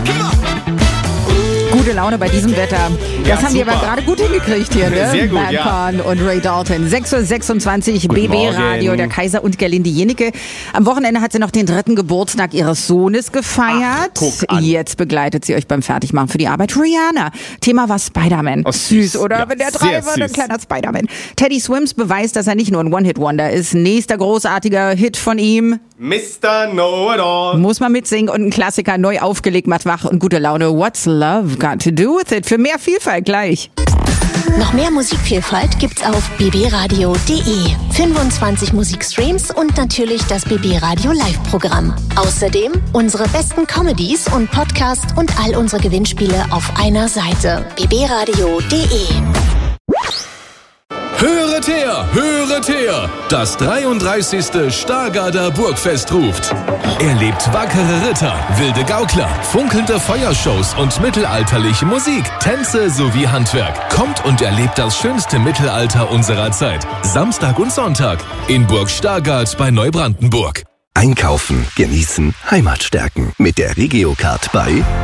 Gute Laune bei diesem Wetter. Das haben die aber gerade gut hingekriegt hier, ne? Sehr gut, Manpan und Ray Dalton. 6.26 Uhr, BB-Radio, der Kaiser und Gerlinde Jenecke. Am Wochenende hat sie noch den 3. Geburtstag ihres Sohnes gefeiert. Guck an. Jetzt begleitet sie euch beim Fertigmachen für die Arbeit. Rihanna. Thema war Spider-Man. Oh, süß, oder? Ja, wenn der sehr 3 wird, ein süß. kleiner Spider-Man. Teddy Swims beweist, dass er nicht nur ein One-Hit-Wonder ist. Nächster großartiger Hit von ihm. Mr. Know-it-all. Muss man mitsingen und ein Klassiker neu aufgelegt, macht wach und gute Laune. What's Love Got to Do With It? Für mehr Vielfalt gleich. Noch mehr Musikvielfalt gibt's auf bbradio.de. 25 Musikstreams und natürlich das BB Radio Live-Programm. Außerdem unsere besten Comedies und Podcasts und all unsere Gewinnspiele auf einer Seite. bbradio.de. Höret her, höret her! Das 33. Stargarder Burgfest ruft. Erlebt wackere Ritter, wilde Gaukler, funkelnde Feuershows und mittelalterliche Musik, Tänze sowie Handwerk. Kommt und erlebt das schönste Mittelalter unserer Zeit. Samstag und Sonntag in Burg Stargard bei Neubrandenburg. Einkaufen, genießen, Heimat stärken. Mit der Regiocard bei